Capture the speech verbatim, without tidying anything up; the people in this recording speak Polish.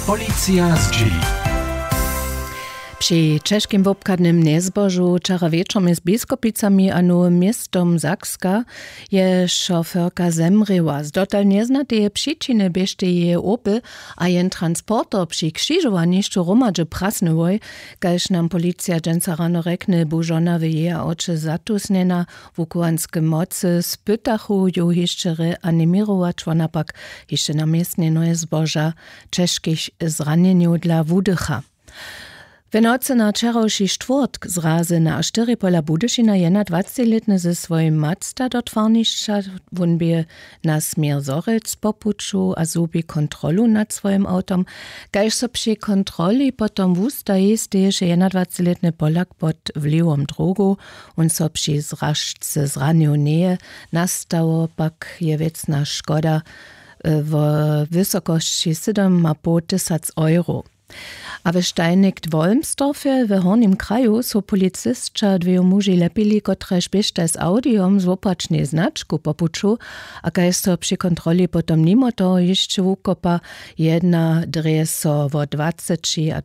Policja z dzieli. Przy czeskim wobkadnym niezbożu wczoraj wieczorem z biskupicami a nowym miastem Zakska je szoferka zemryła. Z dotal nieznatej przyczyny bieżte jej opel, a jen transporter przy krzyżowaniu romadze prasnywoj, gdyż nam policja dżęca rano rekne, bo żona w jej oczy zatusnena w ukuanskim mocy spytachu ją jeszcze reanimirować, ona pak jeszcze na miestnie nowe zboża czeskich zranieniu dla wudycha. W nocy na wczorajszy czwartek zrazy na cztery pola Budyšina jedna dwudziestoletny ze swoim Mazda do twarniszcza, won by na smier Zorec popuczu a zubi kontrolu nad swoim autom, gdyż so przy kontroli potom wustaje steješe jedna dwudziestoletny Polak pod wliwom drogu on so przy zrażce zranił nie nastało pak je wiecna szkoda w wysokości siedem i pół tysiąca euro. A w Steinig-Wolmsdorfie w Hornym kraju so policystka dwie muži lepili, kotrež biežte z audiom z opačnej značku popuču, a kaj so przy kontroli potom nimo toho jeszcze ukopa jedna dreje so vo dvadsať a